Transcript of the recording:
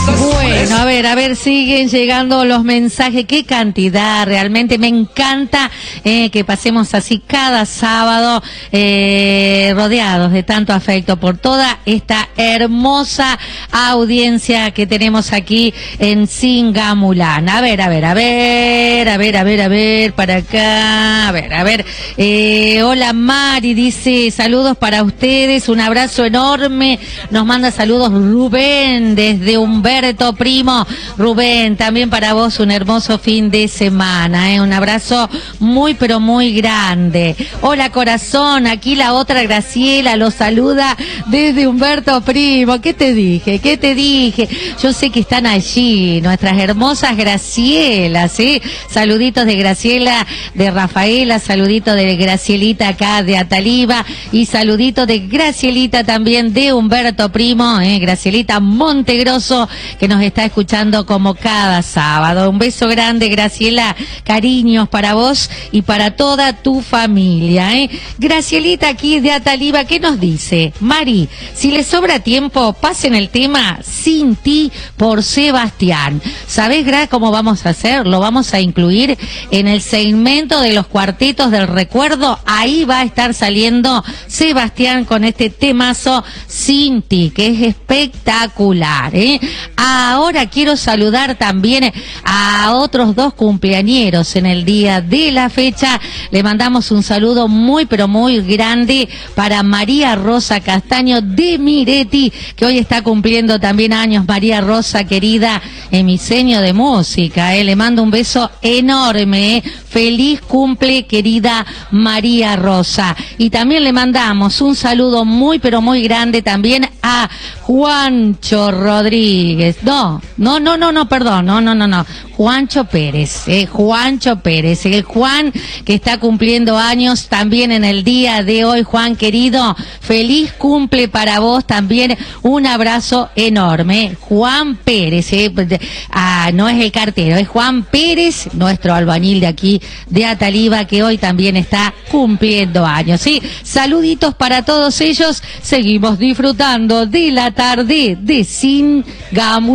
Bueno, a ver, siguen llegando los mensajes, qué cantidad, realmente me encanta que pasemos así cada sábado rodeados de tanto afecto por toda esta hermosa audiencia que tenemos aquí en Singamulán. A ver, para acá, a ver, hola Mari, dice saludos para ustedes, un abrazo enorme, nos manda saludos Rubén desde Humberto Primo. Rubén, también para vos un hermoso fin de semana, un abrazo muy pero muy grande. Hola corazón, aquí la otra Graciela los saluda desde Humberto Primo. ¿Qué te dije? Yo sé que están allí nuestras hermosas Gracielas, saluditos de Graciela, de Rafaela, saluditos de Gracielita acá de Ataliba y saluditos de Gracielita también de Humberto Primo, Gracielita Montegroso, que nos está escuchando como cada sábado. Un beso grande, Graciela, cariños para vos y para toda tu familia, Gracielita aquí de Ataliba, ¿qué nos dice? Mari, si le sobra tiempo, pasen el tema Sin Ti por Sebastián. ¿Sabés, Gra, cómo vamos a hacer? Lo vamos a incluir en el segmento de los cuartetos del recuerdo. Ahí va a estar saliendo Sebastián con este temazo Sin Ti, que es espectacular, Ahora quiero saludar también a otros dos cumpleañeros en el día de la fecha. Le mandamos un saludo muy pero muy grande para María Rosa Castaño de Miretti, que hoy está cumpliendo también años. María Rosa, querida, emisenio de música, le mando un beso enorme, Feliz cumple, querida María Rosa. Y también le mandamos un saludo muy pero muy grande también a Juancho Rodríguez. Juancho Pérez, el Juan que está cumpliendo años también en el día de hoy. Juan querido, feliz cumple para vos también, un abrazo enorme. Juan Pérez, no es el cartero, es Juan Pérez, nuestro albañil de aquí de Ataliba, que hoy también está cumpliendo años, saluditos para todos ellos. Seguimos disfrutando de la tarde de Singamulán.